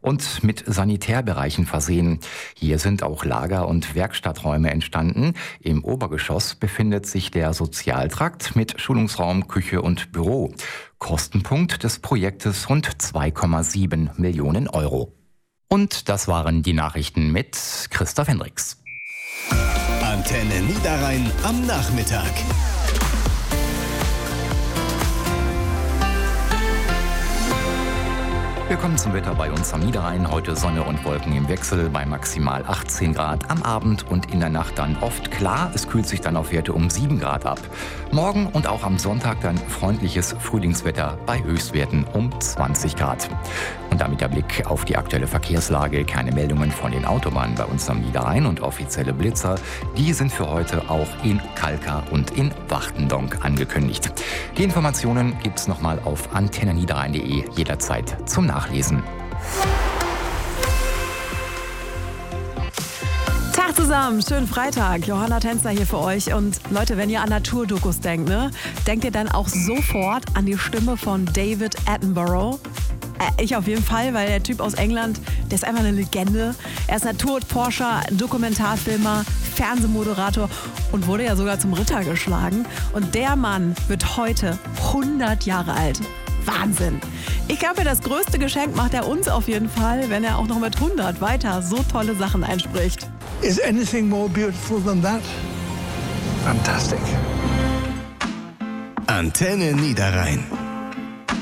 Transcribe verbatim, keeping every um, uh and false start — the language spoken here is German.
und mit Sanitärbereichen versehen. Hier sind auch Lager- und Werkstatträume entstanden. Im Obergeschoss befindet sich der Sozialtrakt mit Schulungsraum, Küche und Büro. Kostenpunkt des Projektes rund zwei Komma sieben Millionen Euro. Und das waren die Nachrichten mit Christoph Hendricks. Antenne Niederrhein am Nachmittag. Willkommen zum Wetter bei uns am Niederrhein. Heute Sonne und Wolken im Wechsel bei maximal achtzehn Grad am Abend und in der Nacht dann oft klar. Es kühlt sich dann auf Werte um sieben Grad ab. Morgen und auch am Sonntag dann freundliches Frühlingswetter bei Höchstwerten um zwanzig Grad. Und damit der Blick auf die aktuelle Verkehrslage. Keine Meldungen von den Autobahnen bei uns am Niederrhein und offizielle Blitzer. Die sind für heute auch in Kalkar und in Wachtendonk angekündigt. Die Informationen gibt's nochmal auf antenne niederrhein punkt de jederzeit zum Nachlesen. Tag zusammen, schönen Freitag. Johanna Tänzer hier für euch. Und Leute, wenn ihr an Naturdokus denkt, ne, denkt ihr dann auch sofort an die Stimme von David Attenborough? Äh, ich auf jeden Fall, weil der Typ aus England, der ist einfach eine Legende. Er ist Naturforscher, Dokumentarfilmer, Fernsehmoderator und wurde ja sogar zum Ritter geschlagen. Und der Mann wird heute hundert Jahre alt. Wahnsinn. Ich glaube, das größte Geschenk macht er uns auf jeden Fall, wenn er auch noch mit hundert weiter so tolle Sachen einspricht. Is anything more beautiful than that? Fantastic. Antenne Niederrhein.